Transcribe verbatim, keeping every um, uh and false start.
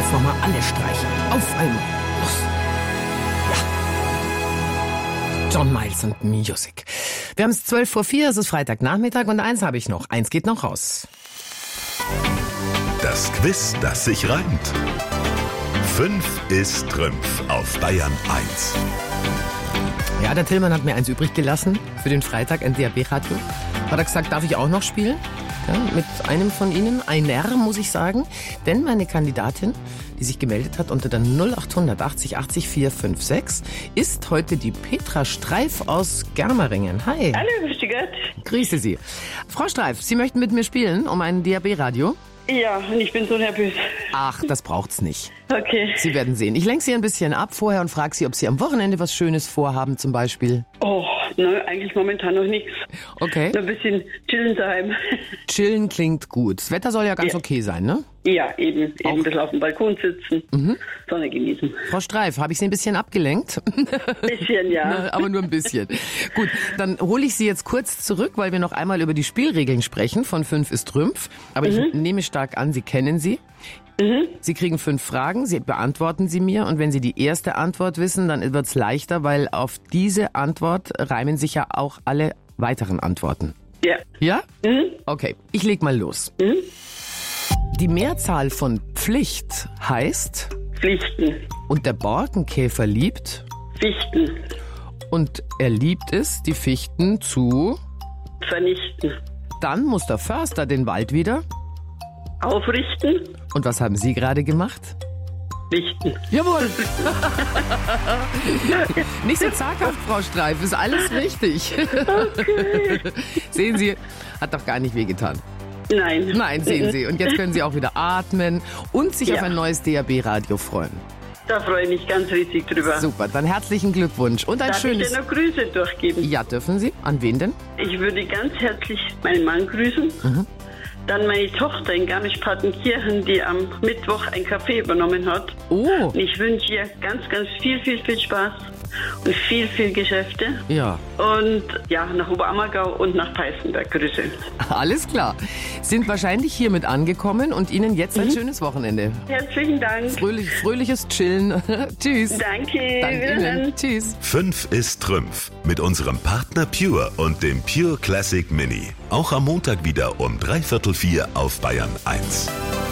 jetzt nochmal alle Streicher. Auf einmal. Los. Ja. John Miles und Music. Wir haben es zwölf vor vier, es ist Freitagnachmittag und eins habe ich noch. Eins geht noch raus. Das Quiz, das sich reimt. Fünf ist Trümpf auf Bayern eins. Ja, der Tillmann hat mir eins übrig gelassen für den Freitag, ein D A B-Radio. Hat er gesagt, darf ich auch noch spielen? Ja, mit einem von Ihnen, einer, muss ich sagen. Denn meine Kandidatin, die sich gemeldet hat unter der null acht hundert achtzig achtzig vier fünf sechs, ist heute die Petra Streif aus Germeringen. Hi. Hallo, grüß Gott. Grüße Sie. Frau Streif, Sie möchten mit mir spielen um ein D A B-Radio? Ja, und ich bin so nervös. Ach, das braucht's nicht. Okay. Sie werden sehen. Ich lenke Sie ein bisschen ab vorher und frage Sie, ob Sie am Wochenende was Schönes vorhaben zum Beispiel. Oh, ne, eigentlich momentan noch nichts. Okay. Nur ein bisschen chillen daheim. Chillen klingt gut. Das Wetter soll ja ganz Ja. okay sein, ne? Ja, eben. Eben Auch- ein bisschen auf dem Balkon sitzen, Mhm. Sonne genießen. Frau Streif, habe ich Sie ein bisschen abgelenkt? Bisschen, ja. Aber nur ein bisschen. Gut, dann hole ich Sie jetzt kurz zurück, weil wir noch einmal über die Spielregeln sprechen von fünf ist Trümpf. Aber ich nehme stark an, Sie kennen sie. Sie kriegen fünf Fragen, Sie beantworten sie mir und wenn Sie die erste Antwort wissen, dann wird's leichter, weil auf diese Antwort reimen sich ja auch alle weiteren Antworten. Ja. Ja? Mhm. Okay, ich leg mal los. Mhm. Die Mehrzahl von Pflicht heißt, Pflichten. und der Borkenkäfer liebt, Fichten. und er liebt es, die Fichten zu... Vernichten. Dann muss der Förster den Wald wieder. Aufrichten. Und was haben Sie gerade gemacht? Richten. Jawohl. Nicht so zaghaft, Frau Streif, ist alles richtig. Okay. Sehen Sie, hat doch gar nicht wehgetan. Nein. Nein, sehen Sie. Und jetzt können Sie auch wieder atmen und sich Ja. auf ein neues D A B-Radio freuen. Da freue ich mich ganz riesig drüber. Super, dann herzlichen Glückwunsch und ein Darf schönes... ich dir noch Grüße durchgeben? Ja, dürfen Sie? An wen denn? Ich würde ganz herzlich meinen Mann grüßen. Mhm. Dann meine Tochter in Garmisch-Partenkirchen, die am Mittwoch ein Café übernommen hat. Oh, Und ich wünsche ihr ganz, ganz viel, viel, viel Spaß und viel, viel Geschäfte. ja, Und ja, nach Oberammergau und nach Peißenberg. Grüße. alles klar. Sind wahrscheinlich hiermit angekommen und Ihnen jetzt ein schönes Wochenende. Herzlichen Dank. Fröhlich, fröhliches Chillen. Tschüss. Danke. Danke Wiederhören. Ihnen. Tschüss. Fünf ist Trümpf mit unserem Partner Pure und dem Pure Classic Mini. Auch am Montag wieder um dreiviertel vier auf Bayern eins.